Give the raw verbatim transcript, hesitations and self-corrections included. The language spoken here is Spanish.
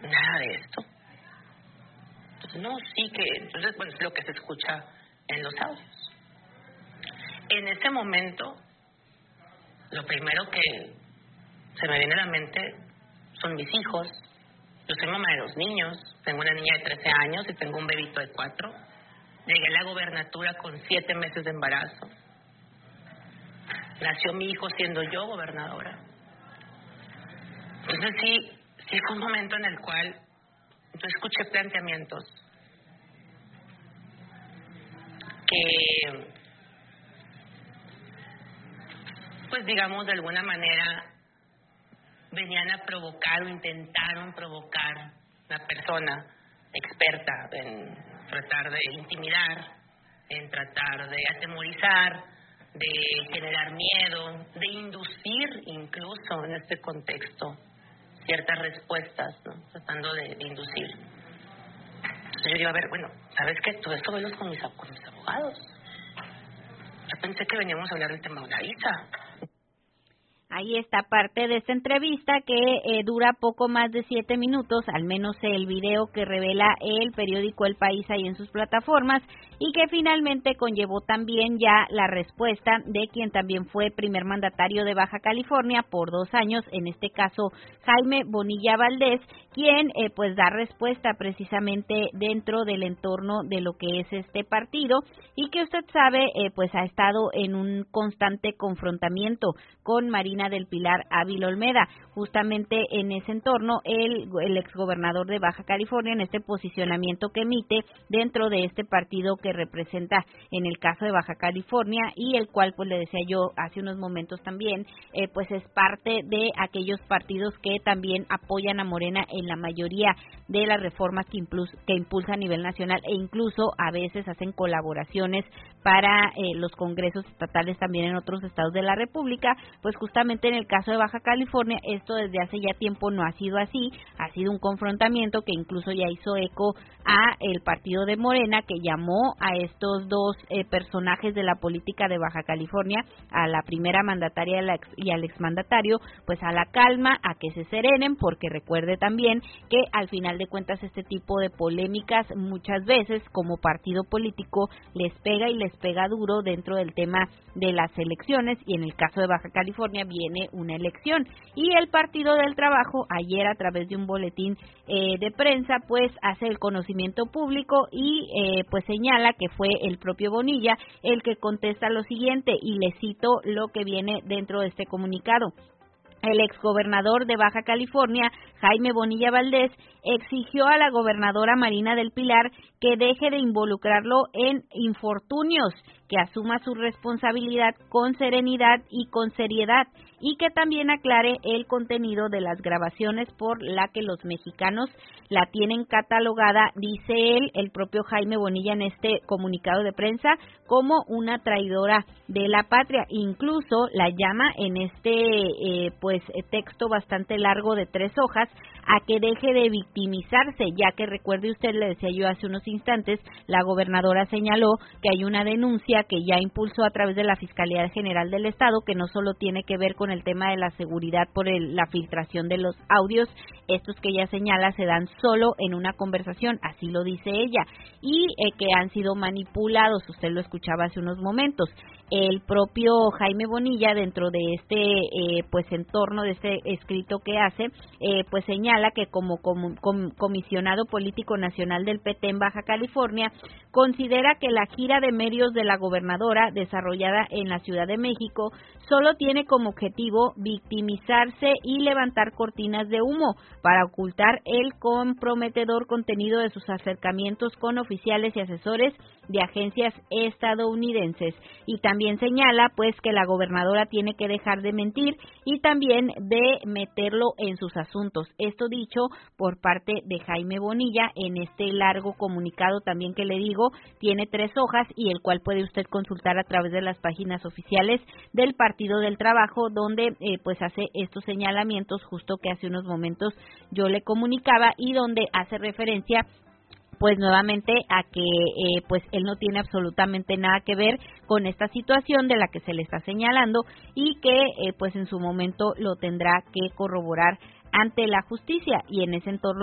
nada de esto. Entonces, no, sí que, entonces, bueno, es lo que se escucha en los audios. En ese momento, lo primero que se me viene a la mente son mis hijos. Yo soy mamá de dos niños, tengo una niña de trece años y tengo un bebito de cuatro. Llegué a la gobernatura con siete meses de embarazo. Nació mi hijo siendo yo gobernadora. Entonces sí, sí fue un momento en el cual yo escuché planteamientos que, pues digamos, de alguna manera venían a provocar o intentaron provocar una persona experta en tratar de intimidar, en tratar de atemorizar, de generar miedo, de inducir incluso en este contexto ciertas respuestas, ¿no? Tratando de, de inducir. Entonces yo digo, a ver, bueno, ¿sabes qué? Todo esto velo con mis, con mis abogados. Yo pensé que veníamos a hablar del tema de una visa. Ahí está parte de esta entrevista que eh, dura poco más de siete minutos, al menos el video que revela el periódico El País ahí en sus plataformas, y que finalmente conllevó también ya la respuesta de quien también fue primer mandatario de Baja California por dos años, en este caso Jaime Bonilla Valdés, quien eh, pues da respuesta precisamente dentro del entorno de lo que es este partido y que usted sabe eh, pues ha estado en un constante confrontamiento con Marina del Pilar Ávila Olmeda. Justamente en ese entorno, el, el exgobernador de Baja California, en este posicionamiento que emite dentro de este partido que representa en el caso de Baja California y el cual, pues le decía yo hace unos momentos también, eh, pues es parte de aquellos partidos que también apoyan a Morena en la mayoría de las reformas que, impuls, que impulsa a nivel nacional e incluso a veces hacen colaboraciones para eh, los congresos estatales también en otros estados de la República. Pues justamente en el caso de Baja California, esto desde hace ya tiempo no ha sido así, ha sido un confrontamiento que incluso ya hizo eco a el partido de Morena, que llamó a estos dos eh, personajes de la política de Baja California, a la primera mandataria y al exmandatario, pues a la calma, a que se serenen, porque recuerde también que al final de cuentas este tipo de polémicas muchas veces como partido político les pega y les pega duro dentro del tema de las elecciones, y en el caso de Baja California viene una elección y el Partido del Trabajo ayer a través de un boletín eh, de prensa pues hace el conocimiento público y eh, pues señala que fue el propio Bonilla el que contesta lo siguiente, y le cito lo que viene dentro de este comunicado. El exgobernador de Baja California, Jaime Bonilla Valdés, exigió a la gobernadora Marina del Pilar que deje de involucrarlo en infortunios, que asuma su responsabilidad con serenidad y con seriedad, y que también aclare el contenido de las grabaciones por la que los mexicanos la tienen catalogada, dice él, el propio Jaime Bonilla en este comunicado de prensa, como una traidora de la patria. Incluso la llama en este eh, pues texto bastante largo de tres hojas a que deje de victimizarse, ya que recuerde usted, le decía yo hace unos instantes, la gobernadora señaló que hay una denuncia que ya impulsó a través de la Fiscalía General del Estado, que no solo tiene que ver con el tema de la seguridad por el, la filtración de los audios, estos que ella señala se dan solo en una conversación, así lo dice ella, y eh, que han sido manipulados, usted lo escuchaba hace unos momentos. El propio Jaime Bonilla, dentro de este eh, pues entorno de este escrito que hace, eh, pues señala que como, como com, comisionado político nacional del P T en Baja California, considera que la gira de medios de la gobernadora desarrollada en la Ciudad de México solo tiene como objetivo victimizarse y levantar cortinas de humo para ocultar el comprometedor contenido de sus acercamientos con oficiales y asesores de agencias estadounidenses. Y también señala pues que la gobernadora tiene que dejar de mentir y también de meterlo en sus asuntos. Esto dicho por parte de Jaime Bonilla en este largo comunicado también que le digo, tiene tres hojas y el cual puede usted consultar a través de las páginas oficiales del Partido del Trabajo, donde eh, pues hace estos señalamientos justo que hace unos momentos yo le comunicaba y donde hace referencia pues nuevamente a que eh, pues él no tiene absolutamente nada que ver con esta situación de la que se le está señalando y que eh, pues en su momento lo tendrá que corroborar ante la justicia, y en ese entorno